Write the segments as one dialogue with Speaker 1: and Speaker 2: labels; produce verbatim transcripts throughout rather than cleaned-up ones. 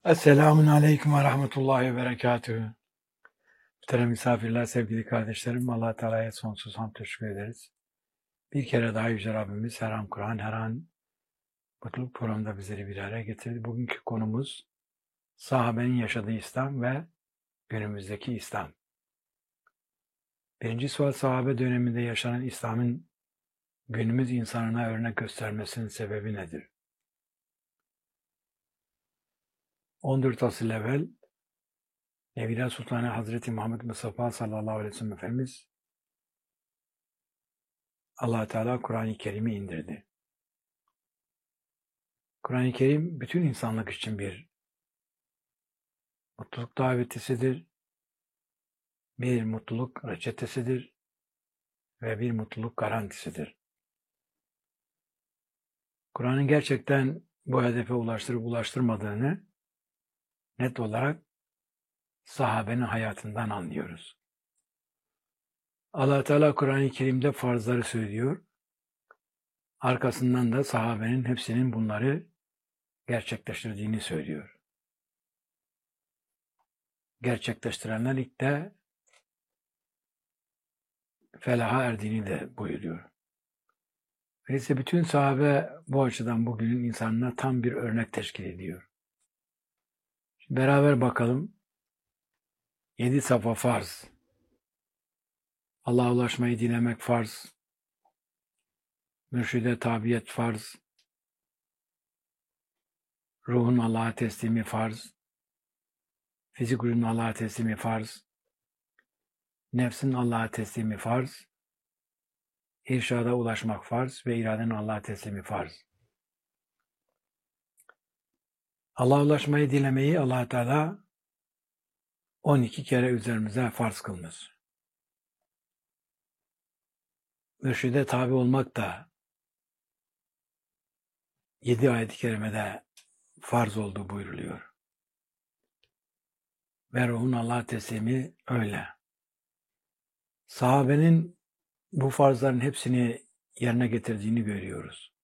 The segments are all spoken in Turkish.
Speaker 1: Esselamun Aleyküm ve Rahmetullahi ve Berekatühü. Muhterem misafirler, sevgili kardeşlerim, Allah Teala'ya sonsuz hamd teşekkür ederiz. Bir kere daha Yüce Rabbimiz her an Kur'an, her an mutluluk programında bizleri bir araya getirdi. Bugünkü konumuz sahabenin yaşadığı İslam ve günümüzdeki İslam. Birinci sual, sahabe döneminde yaşanan İslam'ın günümüz insanına örnek göstermesinin sebebi nedir? on dört asır evvel Nebiler Sultanı Hazreti Muhammed Mustafa sallallahu aleyhi ve sellem Efendimiz Allah Teala Kur'an-ı Kerim'i indirdi. Kur'an-ı Kerim bütün insanlık için bir mutluluk davetisidir, bir mutluluk reçetesidir ve bir mutluluk garantisidir. Kur'an'ın gerçekten bu hedefe ulaştırıp ulaştırmadığını net olarak sahabenin hayatından anlıyoruz. Allah Teala Kur'an-ı Kerim'de farzları söylüyor. Arkasından da sahabenin hepsinin bunları gerçekleştirdiğini söylüyor. Gerçekleştirenler ilk de felaha erdiğini de buyuruyor. Öyleyse bütün sahabe bu açıdan bugünün insanına tam bir örnek teşkil ediyor. Şimdi beraber bakalım. Yedi safa farz. Allah'a ulaşmayı dilemek farz. Mürşide tabiyet farz. Ruhun Allah'a teslimi farz. Fizik ürünün Allah'a teslimi farz. Nefsin Allah'a teslimi farz. İrşada ulaşmak farz ve iradenin Allah'a teslimi farz. Allah'a ulaşmayı dilemeyi Allah Teala on iki kere üzerimize farz kılmış. Mürşide tabi olmak da yedi ayet-i kerimede farz olduğu buyruluyor. Ve ruhun Allah'a teslimi öyle. Sahabenin bu farzların hepsini yerine getirdiğini görüyoruz.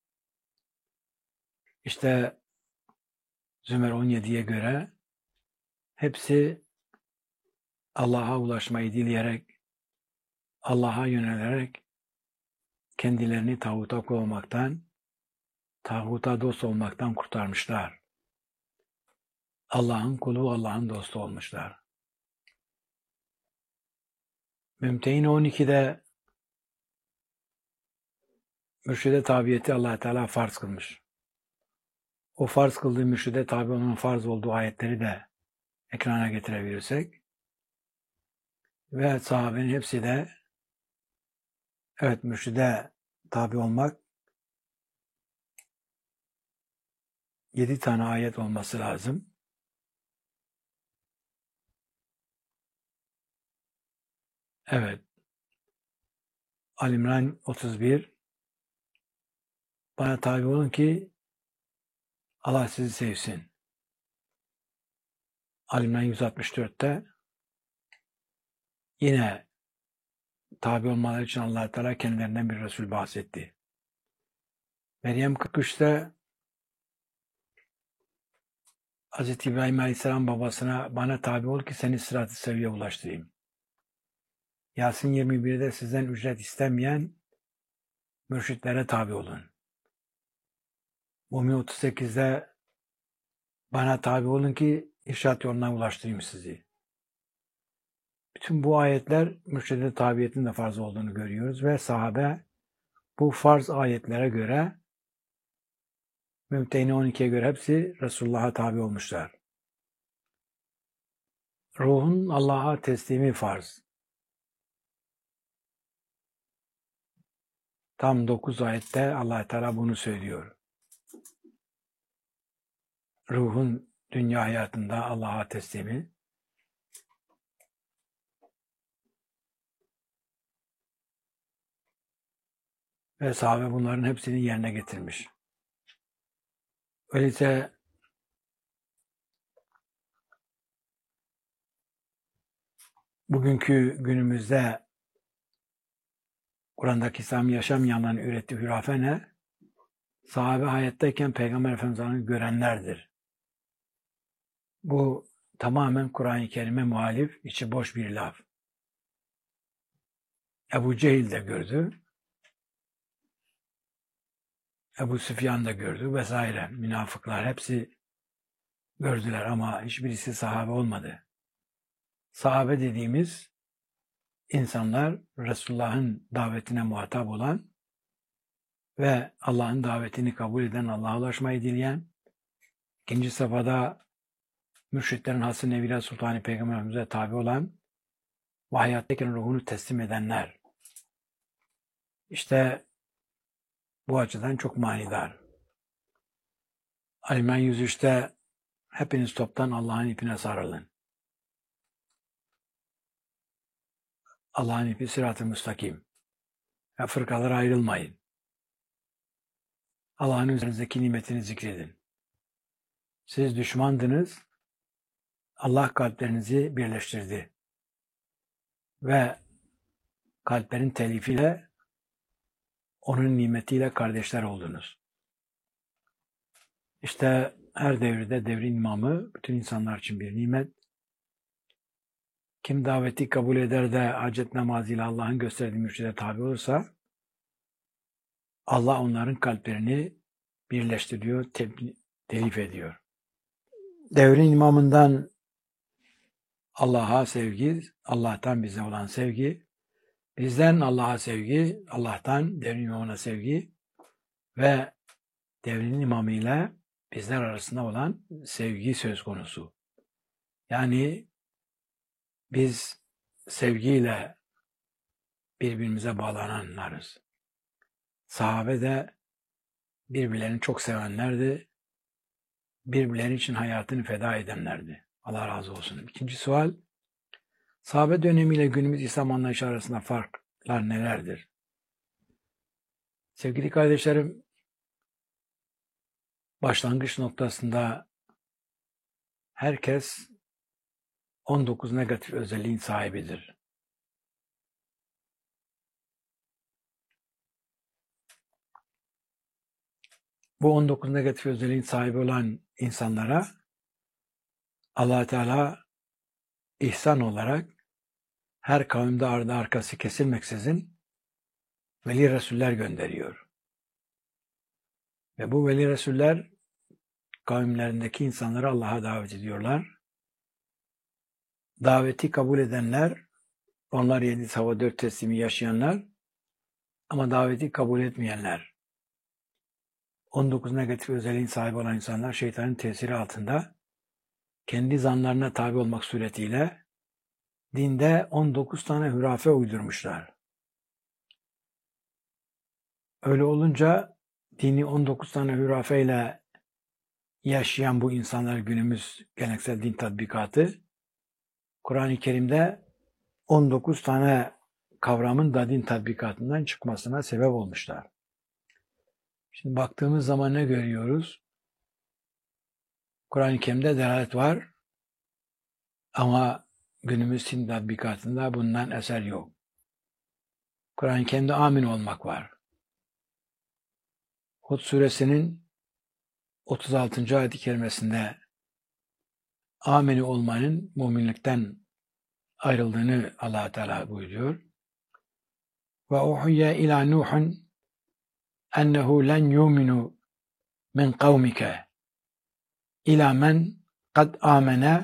Speaker 1: İşte Zümer on yediye göre hepsi Allah'a ulaşmayı dileyerek, Allah'a yönelerek kendilerini tağuta kul olmaktan, tağuta dost olmaktan kurtarmışlar. Allah'ın kulu, Allah'ın dostu olmuşlar. Mümtehine on ikide mürşide tabiyeti Allah Teala farz kılmış. O farz kıldığı mürşide tabi olmanın farz olduğu ayetleri de ekrana getirebilirsek ve sahabenin hepsi de evet mürşide tabi olmak yedi tane ayet olması lazım. Evet. Ali-İmran otuz bir bana tabi olun ki Allah sizi sevsin. Ali-İmran yüz altmış dörtte yine tabi olmaları için Allah Teala kendilerinden bir Resul bahsetti. Meryem kırk üçte Hazreti İbrahim Aleyhisselam babasına bana tabi ol ki seni sırat-ı seviyeye ulaştırayım. Yasin yirmi birde sizden ücret istemeyen mürşitlere tabi olun. Mumi otuz sekizde bana tabi olun ki irşat yoluna ulaştırayım sizi. Bütün bu ayetler mürşide tabiyetin de farz olduğunu görüyoruz ve sahabe bu farz ayetlere göre Mümtehine on ikiye göre hepsi Resulullah'a tabi olmuşlar. Ruhun Allah'a teslimi farz. Tam dokuz ayette Allah Teala bunu söylüyor. Ruhun dünya hayatında Allah'a teslimi. Ve sahabe bunların hepsini yerine getirmiş. Öyleyse bugünkü günümüzde Kur'an'daki İslam yaşamayanların ürettiği hürafe ne? Sahabe hayattayken Peygamber Efendimiz'i görenlerdir. Bu tamamen Kur'an-ı Kerim'e muhalif, içi boş bir laf. Ebu Cehil de gördü, Ebu Süfyan da gördü vesaire. Münafıklar hepsi gördüler ama hiçbirisi sahabe olmadı. Sahabe dediğimiz insanlar Resulullah'ın davetine muhatap olan ve Allah'ın davetini kabul eden, Allah'a ulaşmayı dileyen, ikinci safhada mürşitlerin Hasr-ı Nevile Sultanı Peygamberimize tabi olan ve hayattayken ruhunu teslim edenler. İşte bu açıdan çok manidar. Ali yüz üçte hepiniz toptan Allah'ın ipine sarılın. Allah'ın ipi sırat-ı müstakim. Ve fırkalara ayrılmayın. Allah'ın üzerinizdeki nimetini zikredin. Siz düşmandınız, Allah kalplerinizi birleştirdi. Ve kalplerin telifiyle, onun nimetiyle kardeşler oldunuz. İşte her devirde devrin imamı bütün insanlar için bir nimet. Kim daveti kabul eder de hacet namazıyla Allah'ın gösterdiği mürşide tabi olursa, Allah onların kalplerini birleştiriyor, telif ediyor. Devrin imamından Allah'a sevgi, Allah'tan bize olan sevgi, bizden Allah'a sevgi, Allah'tan devrin imamına sevgi ve devrin imamıyla bizler arasında olan sevgi söz konusu. Yani biz sevgiyle birbirimize bağlananlarız. Sahabe de birbirlerini çok sevenlerdi. Birbirleri için hayatını feda edenlerdi. Allah razı olsun. İkinci sual, sahabe dönemiyle günümüz İslam anlayışı arasında farklar nelerdir? Sevgili kardeşlerim, başlangıç noktasında herkes on dokuz negatif özelliğin sahibidir. Bu on dokuz negatif özelliğin sahibi olan insanlara Allah Teala ihsan olarak her kavimde ardı arkası kesilmeksizin veli resuller gönderiyor. Ve bu veli resuller kavimlerindeki insanları Allah'a davet ediyorlar. Daveti kabul edenler, onlar yedi hava dört teslimi yaşayanlar ama daveti kabul etmeyenler, on dokuz negatif özelliğin sahibi olan insanlar şeytanın tesiri altında kendi zanlarına tabi olmak suretiyle dinde on dokuz tane hurafe uydurmuşlar. Öyle olunca dini on dokuz tane hurafeyle yaşayan bu insanlar günümüz geleneksel din tatbikatı Kur'an-ı Kerim'de on dokuz tane kavramın da din tatbikatından çıkmasına sebep olmuşlar. Şimdi baktığımız zaman ne görüyoruz? Kur'an-ı Kerim'de delalet var ama günümüz din tatbikatında bundan eser yok. Kur'an-ı Kerim'de amin olmak var. Hud suresinin otuz altıncı ayet-i kerimesinde ameni olmanın müminlikten ayrıldığını Allah Teala buyuruyor. Ve uhiyye ila Nuhun ennehu len yuminu min kavmike ila men kad amene